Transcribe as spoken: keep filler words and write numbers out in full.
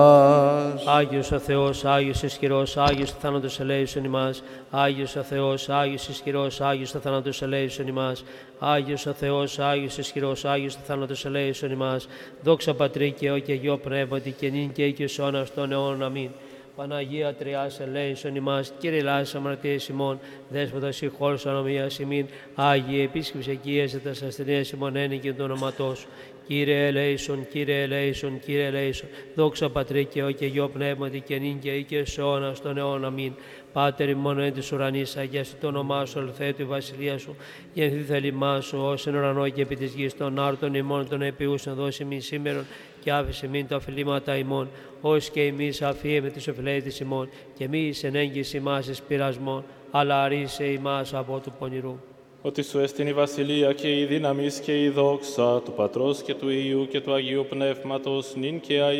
Άγιος ο Θεός, Άγιος ισχυρός, Άγιος ο θάνατος ελέησον ημάς. Άγιος ο Θεός, Άγιος ισχυρός, Άγιος ο θάνατος ελέησον ημάς. Άγιος ο Θεός, Άγιος ισχυρός, Άγιος ο θάνατος ελέησον ημάς. Δόξα Πατρί και Υιό και Αγιό Πνεύματι και νυν και οίκης αιώνας των αιώνων. Αμήν. Παναγία Τριάς ελέησον ημάς, Κύριε ελάησον αμαρτίες ημών, Δέσποτα συγχώρεσον ανομίας ημίν, Άγιε επίσκεψε οικίες τας ασθενείας ημών ένικεν το όνοματό σου. Κύριε ελέησον, Κύριε ελέησον, Κύριε ελέησον. Δόξα Πατρί και Υιό και Αγιό Πνεύματι και νυν και οίκης αιώνας των αιώνων. Αμήν. Πάτερ ημών εν της ουρανής, αγιαστεί το όνομά σου, ελθέτω η βασιλεία σου, γεννηθεί θέλημά σου, ως εν ουρανό και επί της γης, των άρτων ημών των επιούσεων δώσει μη σήμερον, και άφησε μην τα οφειλήματα ημών, ως και εμείς αφίεμε τις οφειλέτης ημών, και μη εις εν έγκυς ημάς εις πειρασμόν, αλλά αρίσε ημάς από του πονηρού. Ότι σου έστειν η βασιλεία και η δύναμις και η δόξα του Πατρός και του Υιού και του Αγίου Πνεύματος, νυν και αεί